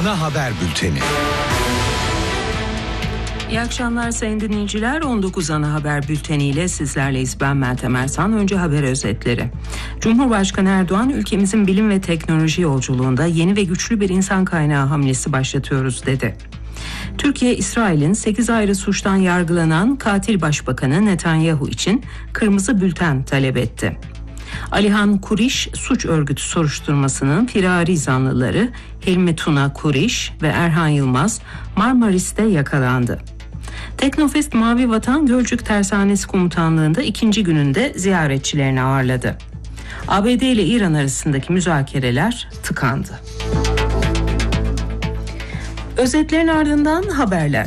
ana haber bülteni. İyi akşamlar sayın dinleyiciler. 19 ana haber bülteniyle sizlerleyiz. Ben Meltem Ersan. Önce haber özetleri. Cumhurbaşkanı Erdoğan, ülkemizin bilim ve teknoloji yolculuğunda yeni ve güçlü bir insan kaynağı hamlesi başlatıyoruz dedi. Türkiye, İsrail'in 8 ayrı suçtan yargılanan katil başbakanı Netanyahu için kırmızı bülten talep etti. Alihan Kuriş suç örgütü soruşturmasının firari zanlıları Hilmi Tuna Kuriş ve Erhan Yılmaz Marmaris'te yakalandı. Teknofest Mavi Vatan Gölcük Tersanesi Komutanlığı'nda ikinci gününde ziyaretçilerini ağırladı. ABD ile İran arasındaki müzakereler tıkandı. Özetlerin ardından haberler.